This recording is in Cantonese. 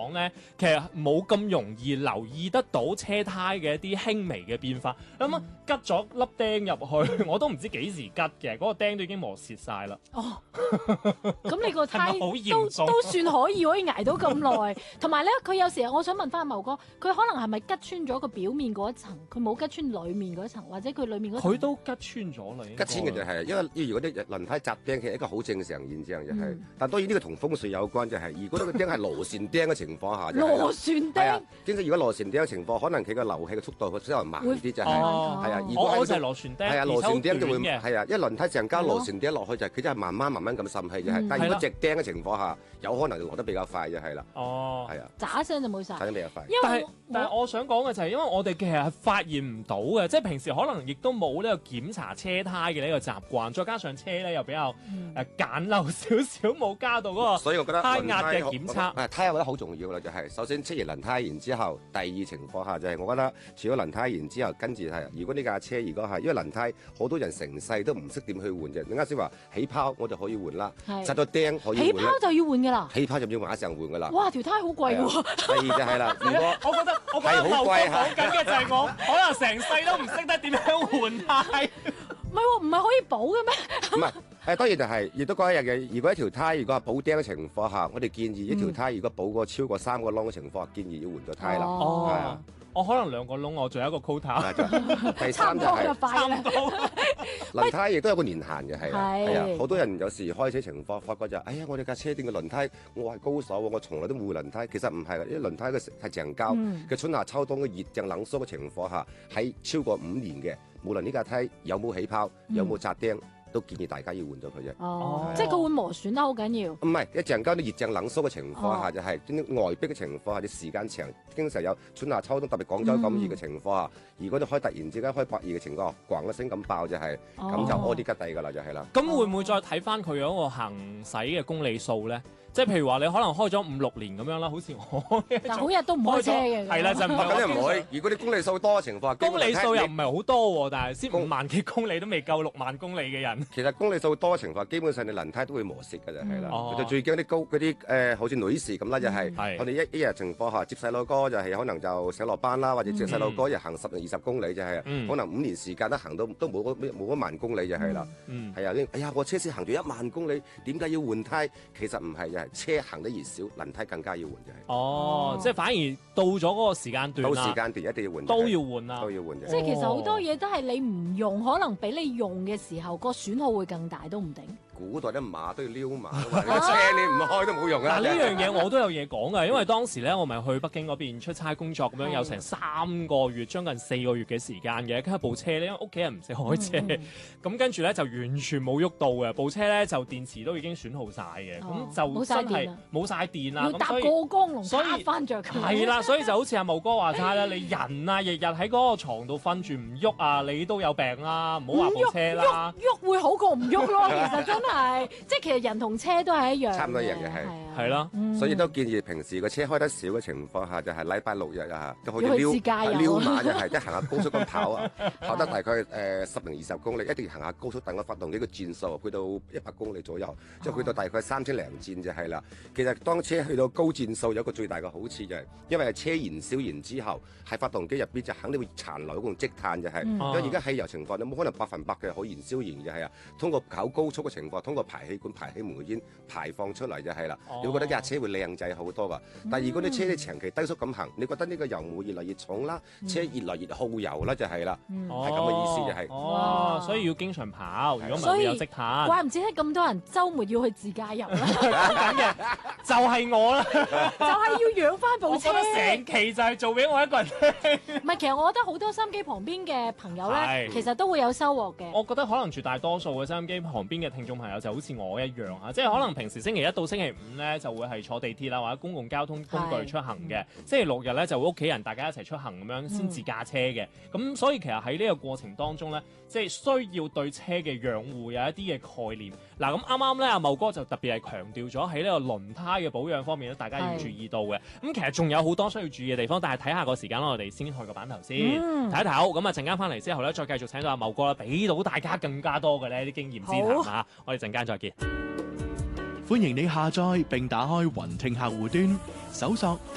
講咧，其實冇咁容易留意得到車胎嘅一啲輕微嘅變化。咁啊，拮咗粒釘入去，我都唔知幾時拮嘅，嗰個釘都已經磨蝕晒啦。 哦，咁你個胎係咪好嚴重都算可以捱到咁耐。同埋咧，佢有時我想問翻茂哥，佢可能係咪拮穿咗個表面嗰一層，佢冇拮穿裡面嗰一層，或者佢裡面嗰層？ 佢都拮穿咗啦， 拮穿嘅就係，因為如果啲輪胎扎釘，其實一個好正常現象就係。但當然呢個同風水有關，就係如果呢個釘係螺旋釘嘅情況下， 螺旋係啊釘。 經常如果螺旋釘嘅情況，可能佢個流氣嘅速度會稍微慢啲，就係係啊。如果我就係螺旋釘， 係啊，螺旋釘就會嘅係啊，一輪胎成加螺旋釘落去就係佢真係慢慢咁滲氣就係。但係如果直釘嘅情況下，有可能就落得比較快就係啦。 哦， 係啊， 喳聲就冇晒。 睇得比較快。 但係我想講嘅就係，因為我哋其實係發現唔到嘅，即係平時可能亦都冇呢個檢查車胎嘅呢個習慣，再加上車咧又比較簡陋少少，冇加到嗰個， 所以我覺得胎壓嘅檢測。 胎壓我覺得好重要啦，就係首先出完輪胎，然之後第二情況下就係我覺得除咗輪胎，然之後跟住係，如果呢架車如果係因為輪胎好多人成世都唔識點去換啫，你啱先話起泡我就可以換啦，扎咗釘可以換。 起泡就要換㗎啦， 起泡就要馬上換㗎啦。 哇，條胎好貴喎。 第二就係啦，如果我覺得茂哥講緊嘅就係我可能成世都唔識得點樣換胎。 唔係喎，唔係可以補嘅咩？ 唔係，當然就係，亦都講一樣嘅。如果一條胎如果係補釘嘅情況下，我哋建議一條胎如果補過超過3個窿嘅情況下，建議要換咗胎啦。 哦， 係啊， 我可能2個窿，我仲有一個 quota。 第三就係快啦。 輪胎亦都有個年限嘅，係啊，好多人有時開車情況發覺就，哎呀，我哋架車點嘅輪胎，我係高手喎，我從來都冇換輪胎。其實唔係嘅，啲輪胎嘅係橡膠嘅春夏秋冬嘅熱脹冷縮嘅情況下，喺超過5年嘅，無論呢架胎有冇起泡，有冇扎釘，都建議大家要換咗佢啫。 哦，即係佢會磨損得好緊要。 唔係，一橡膠啲熱脹冷縮嘅情況下，就係啲外壁嘅情況下，啲時間長，經常有春夏秋冬，特別廣州咁熱嘅情況下，如果你開突然之間開8熱嘅情況，咣一聲咁爆就係，咁就屙啲吉底㗎啦，就係啦。 咁會唔會再睇翻佢嗰個行駛嘅公里數咧？即係譬如話你可能開咗5、6年咁樣啦，好似我但好日都唔開車嘅。 係啦，就唔係咁又唔可以。如果你公里數多嘅情況下， 公里數又唔係好多喎，但係先5萬幾公里都未夠6萬公里嘅人。 其實公里數多嘅情況下，基本上你輪胎都會磨蝕㗎就係啦。就最驚啲嗰啲好似女士咁啦，就係我哋一日情況下接細路哥就係可能就上落班啦，或者接細路哥又行10零20公里就係，可能5年時間都行到都冇1萬公里就係啦。係啊，哎呀，我車先行咗1萬公里，點解要換胎？其實唔係，就係車行得越少，輪胎更加要換就係。 哦，即係反而到咗嗰個時間段到時間段一定要換， 都要換啦， 都要換嘅。 即係其實好多嘢都係你唔用，可能比你用嘅時候個損耗會更大都唔定。 古代啲馬都要撩馬，車你唔開都冇用啊！ 嗱，呢樣嘢我都有嘢講㗎，因為當時咧我咪去北京嗰邊出差工作咁樣，有成3個月，將近4個月嘅時間嘅，跟住部車咧，因為屋企人唔識開車，咁跟住咧就完全冇喐到嘅，部車咧就電池都已經損耗晒嘅，咁就真係冇晒電啦， 要搭過江龍所以翻着佢。 係啦，所以就好似阿茂哥話齋啦，你人啊日日喺嗰個床度瞓住唔喐啊，你都有病啦，唔好話部車啦， 喐會好過唔喐咯，其實真係，即係其實人同車都係一樣， 差唔多一樣嘅係啦， 所以都建議平時個車開得少嘅情況下，就係禮拜6日啊，都可以撩馬就係即係行下高速咁跑啊，跑得大概10零20公里，一定要行下高速，等個發動機個轉數去到100公里左右，即係去到大概3000零轉就係啦。其實當車去到高轉數有一個最大嘅好處就係，因為車燃燒完之後，喺發動機入邊就肯定會殘留嗰種積碳就係，因為而家汽油情況你冇可能100%嘅可燃燒完就係啊，通過跑高速嘅情況，通過排氣管排氣門嘅煙排放出嚟就係啦，你會覺得架車會靚仔好多噶。但係如果你車你長期低速咁行，你覺得呢個油門越嚟越重啦，車越嚟越耗油啦就係啦，係咁嘅意思就係。 哦，所以要經常跑，如果唔係會有積碳。 怪唔知得咁多人週末要去自駕遊啦。 講緊嘅就係我啦， 就係要養翻部車。 我覺得成期就係做俾我一個人聽。 唔係，其實我覺得好多收音機旁邊嘅朋友咧，其實都會有收穫嘅。 我覺得可能絕大多數嘅收音機旁邊嘅聽眾朋友就好似我一樣啊，即係可能平時星期1到星期5咧就會係坐地鐵啦或者公共交通工具出行嘅，星期6日咧就會屋企人大家一齊出行咁樣先自駕車嘅。咁所以其實喺呢個過程當中咧，即係需要對車嘅養護有一啲嘅概念。嗱，咁啱啱咧阿茂哥就特別係強調咗喺呢個輪胎嘅保養方面咧，大家要注意到嘅。咁其實仲有好多需要注意嘅地方，但係睇下個時間啦，我哋先去個版頭先睇一睇。好，咁啊陣間翻嚟之後咧，再繼續請到阿茂哥啦，俾到大家更加多嘅呢啲經驗之談啊！我哋陣間再見。 歡迎你下載並打開雲聽客戶端，搜索